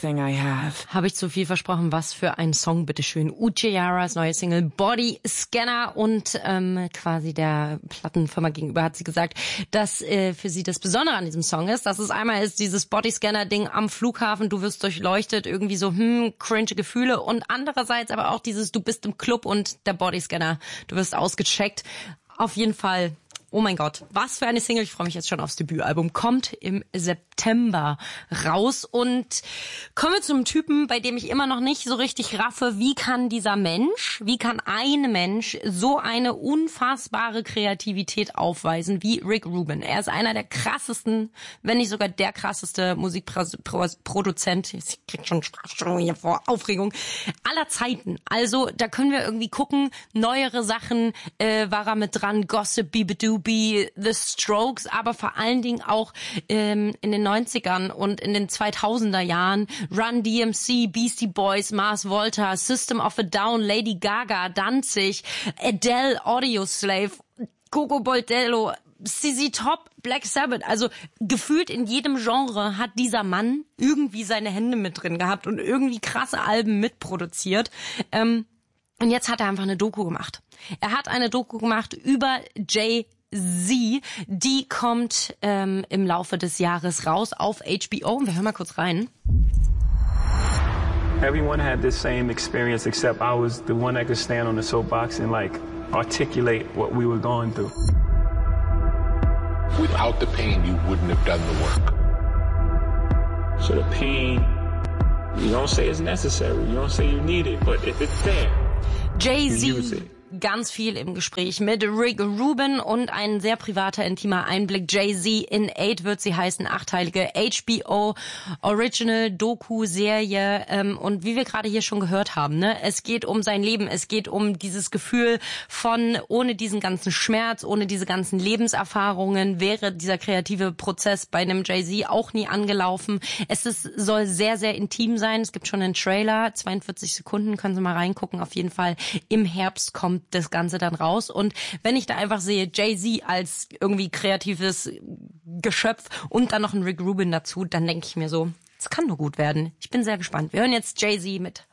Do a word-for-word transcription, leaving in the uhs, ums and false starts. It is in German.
everything I have. Habe ich zu viel versprochen? Was für ein Song, bitteschön. Uchiharas neue Single Body Scanner und ähm, quasi der Plattenfirma gegenüber hat sie gesagt, dass äh, für sie das Besondere an diesem Song ist, dass es einmal ist dieses Body Scanner Ding am Flughafen, du wirst durchleuchtet, irgendwie so hm, cringe Gefühle und andererseits aber auch dieses, du bist im Club und der Body Scanner, du wirst ausgecheckt. Auf jeden Fall. Oh mein Gott, was für eine Single. Ich freue mich jetzt schon aufs Debütalbum. Kommt im September raus. Und kommen wir zum Typen, bei dem ich immer noch nicht so richtig raffe, wie kann dieser Mensch, wie kann ein Mensch so eine unfassbare Kreativität aufweisen wie Rick Rubin. Er ist einer der krassesten, wenn nicht sogar der krasseste Musikproduzent, ich krieg schon Sprachstörungen hier vor Aufregung, aller Zeiten. Also da können wir irgendwie gucken, neuere Sachen äh, war er mit dran, Gossip, Bibidoo, Be The Strokes, aber vor allen Dingen auch ähm, in den neunzigern und in den zweitausender Jahren Run D M C, Beastie Boys, Mars Volta, System of a Down, Lady Gaga, Danzig, Adele, Audioslave, Coco Boldello, Z Z Top, Black Sabbath. Also gefühlt in jedem Genre hat dieser Mann irgendwie seine Hände mit drin gehabt und irgendwie krasse Alben mitproduziert. Ähm, und jetzt hat er einfach eine Doku gemacht. Er hat eine Doku gemacht über Jay Z, die kommt ähm, im Laufe des Jahres raus auf H B O. Wir hören mal kurz rein. Everyone had this same experience except I was the one that could stand on the soapbox and like articulate what we were going through. Without the pain, you wouldn't have done the work. So the pain, you don't say it's necessary, you don't say you need it, but if it's there, Jay you use Z. it. Ganz viel im Gespräch mit Rick Rubin und ein sehr privater, intimer Einblick. Jay Z in Eight wird sie heißen, achteilige H B O Original Doku-Serie. Ähm, und wie wir gerade hier schon gehört haben, ne, es geht um sein Leben, es geht um dieses Gefühl von, ohne diesen ganzen Schmerz, ohne diese ganzen Lebenserfahrungen wäre dieser kreative Prozess bei einem Jay Z auch nie angelaufen. Es ist, soll sehr, sehr intim sein. Es gibt schon einen Trailer, zweiundvierzig Sekunden, können Sie mal reingucken. Auf jeden Fall im Herbst kommt das Ganze dann raus. Und wenn ich da einfach sehe, Jay Z als irgendwie kreatives Geschöpf und dann noch ein Rick Rubin dazu, dann denke ich mir so, es kann nur gut werden. Ich bin sehr gespannt. Wir hören jetzt Jay Z mit